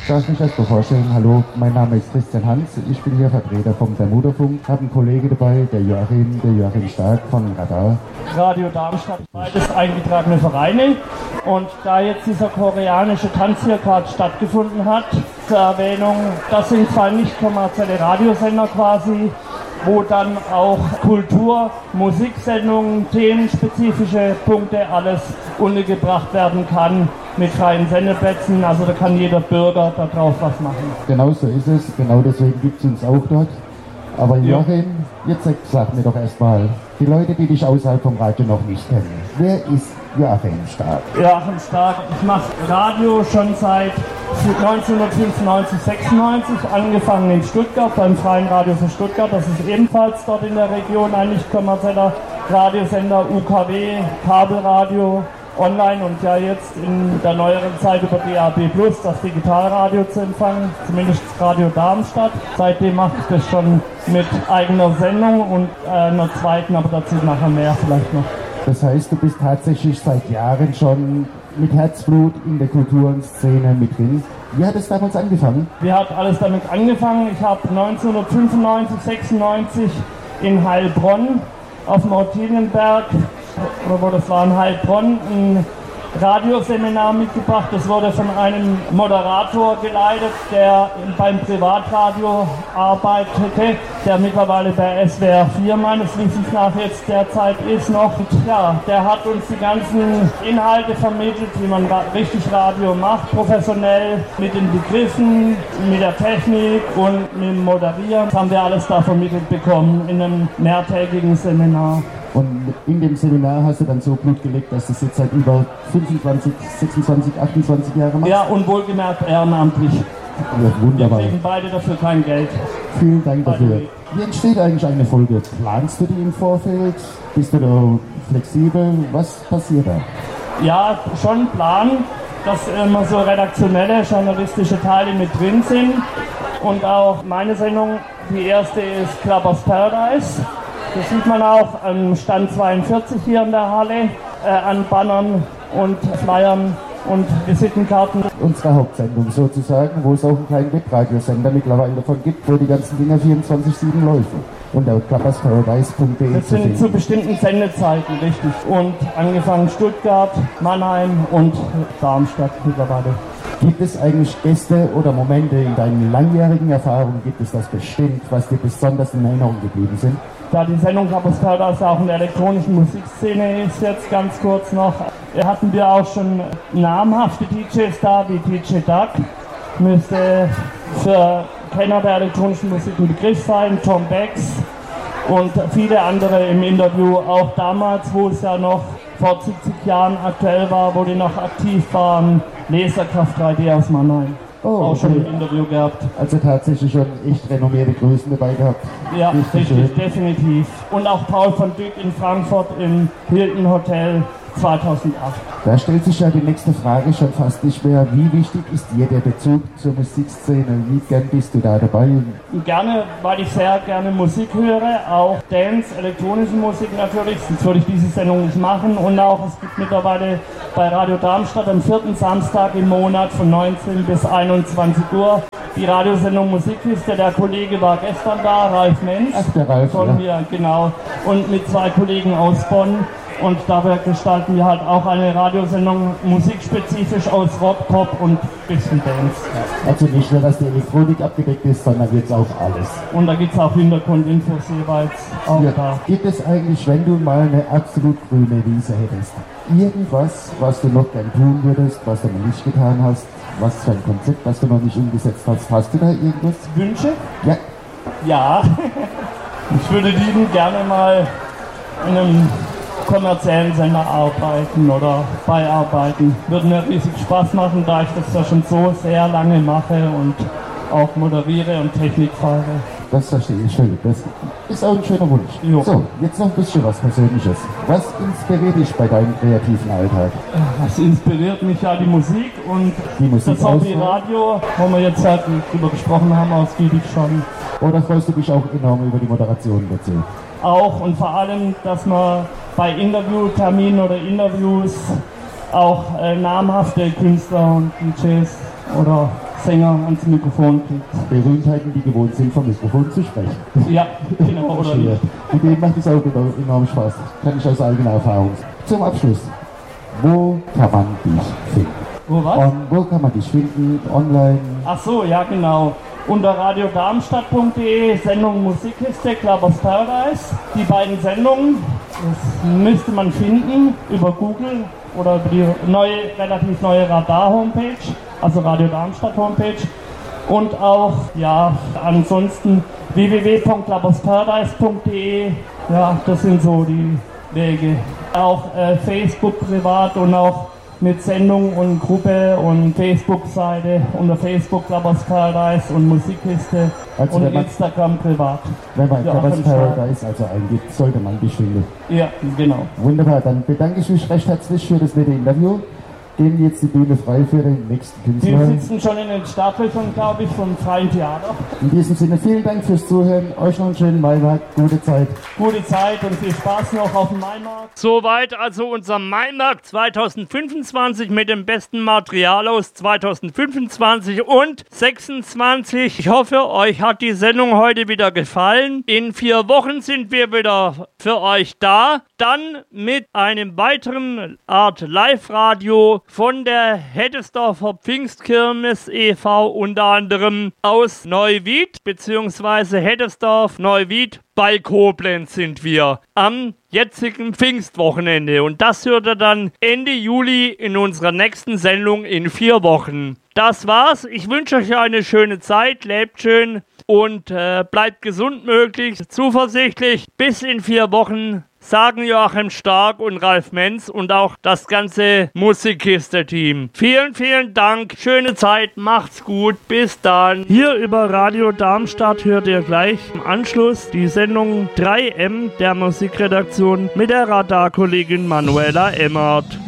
Darf mich erst mal vorstellen, hallo, mein Name ist Christian Hans, ich bin hier Vertreter vom Bermuda-Funk, habe einen Kollege dabei, der Joachim Stark von Radar. Radio Darmstadt, beides eingetragene Vereine. Und da jetzt dieser koreanische Tanz hier gerade stattgefunden hat, zur Erwähnung, das sind zwei nicht kommerzielle Radiosender quasi, wo dann auch Kultur, Musiksendungen, themenspezifische Punkte, alles untergebracht werden kann mit freien Sendeplätzen. Also da kann jeder Bürger da drauf was machen. Genau so ist es, genau deswegen gibt es uns auch dort. Aber Joachim, jetzt sag mir doch erstmal, die Leute, die dich außerhalb vom Radio noch nicht kennen, wer ist Joachim Stark? Joachim Stark, ich mache Radio schon seit 1995, 96, angefangen in Stuttgart, beim Freien Radio für Stuttgart. Das ist ebenfalls dort in der Region ein nicht kommerzieller Radiosender, UKW, Kabelradio, online und ja jetzt in der neueren Zeit über DAB+, das Digitalradio zu empfangen, zumindest Radio Darmstadt. Seitdem mache ich das schon mit eigener Sendung und einer zweiten, aber dazu nachher mehr vielleicht noch. Das heißt, du bist tatsächlich seit Jahren schon mit Herzblut in der Kulturszene mit drin. Wie hat es damals angefangen? Wie hat alles damit angefangen? Ich habe 1995, 96 in Heilbronn auf dem Ottilienberg, oder wo das war, in Heilbronn, ein Radioseminar mitgebracht. Das wurde von einem Moderator geleitet, der beim Privatradio arbeitete, der mittlerweile bei SWR 4 meines Wissens nach jetzt derzeit ist noch. Und ja, der hat uns die ganzen Inhalte vermittelt, wie man richtig Radio macht, professionell mit den Begriffen, mit der Technik und mit dem Moderieren. Das haben wir alles da vermittelt bekommen in einem mehrtägigen Seminar. Und in dem Seminar hast du dann so Blut gelegt, dass du das jetzt seit über 25, 26, 28 Jahre machst? Ja, und wohlgemerkt ehrenamtlich. Ja, wunderbar. Wir kriegen beide dafür kein Geld. Vielen Dank dafür. Wie entsteht eigentlich eine Folge? Planst du die im Vorfeld? Bist du da flexibel? Was passiert da? Ja, schon planen, dass immer so redaktionelle, journalistische Teile mit drin sind. Und auch meine Sendung, die erste ist Clubbers Paradise. Das sieht man auch am Stand 42 hier in der Halle, an Bannern und Flyern und Visitenkarten. Unsere Hauptsendung sozusagen, wo es auch einen kleinen Webradiosender mittlerweile davon gibt, wo die ganzen Dinger 24/7 laufen. Und auf clubbersparadise.de. Das sind zu bestimmten Sendezeiten, richtig. Und angefangen Stuttgart, Mannheim und Darmstadt mittlerweile. Gibt es eigentlich Gäste oder Momente in deinen langjährigen Erfahrungen, gibt es das bestimmt, was dir besonders in Erinnerung geblieben sind? Da die Sendung Clubbers Paradise auch in der elektronischen Musikszene ist, jetzt ganz kurz noch, hatten wir auch schon namhafte DJs da, wie DJ Duck, müsste für Kenner der elektronischen Musik ein Begriff sein, Tom Becks und viele andere im Interview, auch damals, wo es ja noch vor 70 Jahren aktuell war, wo die noch aktiv waren, Laserkraft 3D aus Mannheim. Oh, auch schon im Interview gehabt. Also tatsächlich schon echt renommierte Größen dabei gehabt. Ja, richtig, definitiv. Und auch Paul von Dyck in Frankfurt im Hilton Hotel 2008. Da stellt sich ja die nächste Frage schon fast nicht mehr. Wie wichtig ist dir der Bezug zur Musikszene? Wie gern bist du da dabei? Gerne, weil ich sehr gerne Musik höre, auch Dance, elektronische Musik natürlich, sonst würde ich diese Sendung nicht machen. Und auch, es gibt mittlerweile bei Radio Darmstadt am 4. Samstag im Monat von 19 bis 21 Uhr die Radiosendung Musikkiste. Der Kollege war gestern da, Ralf Mensch. Ach, der Ralf, von mir, genau. Und mit zwei Kollegen aus Bonn. Und dabei gestalten wir halt auch eine Radiosendung musikspezifisch aus Rock, Pop und bisschen Dance. Also nicht nur, dass die Elektronik abgedeckt ist, sondern jetzt auch alles. Und da gibt es auch Hintergrundinfos jeweils auch ja, da. Gibt es eigentlich, wenn du mal eine absolut grüne Wiese hättest, irgendwas, was du noch gern tun würdest, was du noch nicht getan hast, was für ein Konzept, was du noch nicht umgesetzt hast? Hast du da irgendwas? Wünsche? Ja. Ja. Ich würde lieben gerne mal in einem kommerziellen Sender arbeiten oder beiarbeiten. Würde mir riesig Spaß machen, da ich das ja schon so sehr lange mache und auch moderiere und Technik fahre. Das verstehe ich schön. Das ist auch ein schöner Wunsch. Jo. So, jetzt noch ein bisschen was Persönliches. Was inspiriert dich bei deinem kreativen Alltag? Was inspiriert mich? Ja, die Musik und die Musik das Hobby Radio, wo wir jetzt halt drüber gesprochen haben, ausgiebig schon. Oder freust du dich auch enorm über die Moderation dazu? Auch und vor allem, dass man bei Interviewterminen oder Interviews auch namhafte Künstler und DJs oder Sänger ans Mikrofon kriegt. Berühmtheiten, die gewohnt sind, vom Mikrofon zu sprechen. Ja, genau. Oder nicht. Mit dem macht es auch enorm Spaß. Kann ich aus eigener Erfahrung. Zum Abschluss, wo kann man dich finden? Wo kann man dich finden? Online? Ach so, ja genau. Unter radiodarmstadt.de, Sendung Musikkiste, Clubbers Paradise. Die beiden Sendungen, das müsste man finden über Google oder über die relativ neue Radar-Homepage, also Radio Darmstadt Homepage. Und auch, ja, ansonsten www.clubbersparadise.de, ja, das sind so die Wege. Auch Facebook privat und auch mit Sendung und Gruppe und Facebook-Seite unter Facebook Clubbers Paradise und Musikkiste also und Instagram privat. Wenn man Clubbers Paradise also eingibt, sollte man dich finden. Ja, genau. Wunderbar, dann bedanke ich mich recht herzlich für das nette Interview. Gehen jetzt die Bühne frei für den nächsten Künstler. Die sitzen schon in den Startlöchern, glaube ich, vom Freien Theater. In diesem Sinne vielen Dank fürs Zuhören. Euch noch einen schönen Maimarkt. Gute Zeit. Gute Zeit und viel Spaß noch auf dem Maimarkt. Soweit also unser Maimarkt 2025 mit dem besten Material aus 2025 und 26. Ich hoffe, euch hat die Sendung heute wieder gefallen. In 4 Wochen sind wir wieder für euch da. Dann mit einem weiteren Art Live-Radio von der Heddesdorfer Pfingstkirmes e.V. unter anderem aus Neuwied bzw. Heddesdorf Neuwied bei Koblenz sind wir am jetzigen Pfingstwochenende und das hört ihr dann Ende Juli in unserer nächsten Sendung in 4 Wochen. Das war's, ich wünsche euch eine schöne Zeit, lebt schön und bleibt gesund möglichst, zuversichtlich. Bis in 4 Wochen. Sagen Joachim Stark und Ralf Menz und auch das ganze Musikkiste-Team. Vielen, vielen Dank. Schöne Zeit. Macht's gut. Bis dann. Hier über Radio Darmstadt hört ihr gleich im Anschluss die Sendung 3M der Musikredaktion mit der Radarkollegin Manuela Emmert.